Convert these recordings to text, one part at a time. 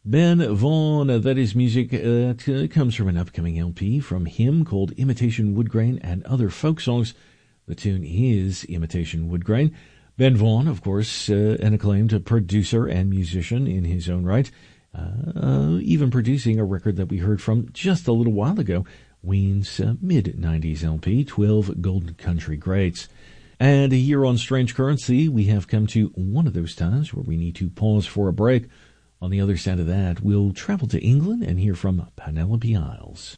Ben Vaughn, that is music that comes from an upcoming LP from him called Imitation Woodgrain and Other Folk Songs. The tune is Imitation Woodgrain. Ben Vaughn, of course, an acclaimed producer and musician in his own right, even producing a record that we heard from just a little while ago, Ween's mid-90s LP, 12 Golden Country Greats. And here on Strange Currency, we have come to one of those times where we need to pause for a break. On the other side of that, we'll travel to England and hear from Penelope Isles.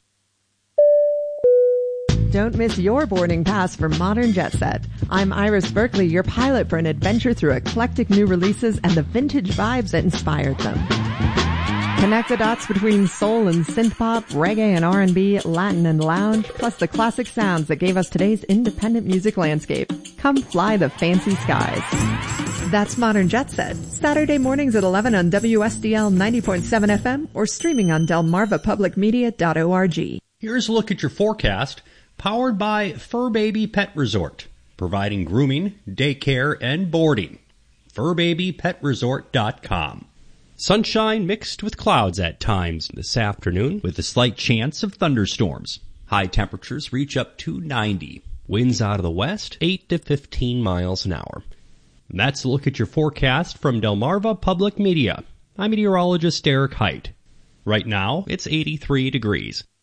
Don't miss your boarding pass for Modern Jet Set. I'm Iris Berkeley, your pilot for an adventure through eclectic new releases and the vintage vibes that inspired them. Connect the dots between soul and synth-pop, reggae and R&B, Latin and lounge, plus the classic sounds that gave us today's independent music landscape. Come fly the fancy skies. That's Modern Jet Set, Saturday mornings at 11 on WSDL 90.7 FM or streaming on delmarvapublicmedia.org. Here's a look at your forecast, powered by Fur Baby Pet Resort, providing grooming, daycare, and boarding. FurBabyPetResort.com. Sunshine mixed with clouds at times this afternoon with a slight chance of thunderstorms. High temperatures reach up to 90. Winds out of the west, 8 to 15 miles an hour. And that's a look at your forecast from Delmarva Public Media. I'm meteorologist Derek Height. Right now, it's 83 degrees.